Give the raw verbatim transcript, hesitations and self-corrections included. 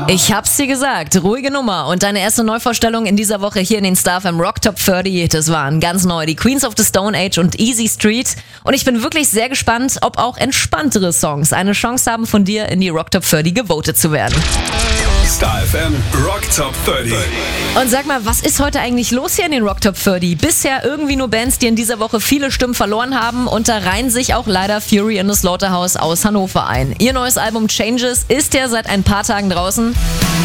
Ich hab's dir gesagt, ruhige Nummer. Und deine erste Neuvorstellung in dieser Woche hier in den Star F M Rock Top dreißig, das waren ganz neu die Queens of the Stone Age und Easy Street. Und ich bin wirklich sehr gespannt, ob auch entspanntere Songs eine Chance haben, von dir in die Rock Top dreißig gewotet zu werden. Star F M Rock Top dreißig. Und sag mal, was ist heute eigentlich los hier in den Rock Top dreißig? Bisher irgendwie nur Bands, die in dieser Woche viele Stimmen verloren haben, und da reihen sich auch leider Fury in the Slaughterhouse aus Hannover ein. Ihr neues Album Changes ist ja seit ein paar Tagen draußen.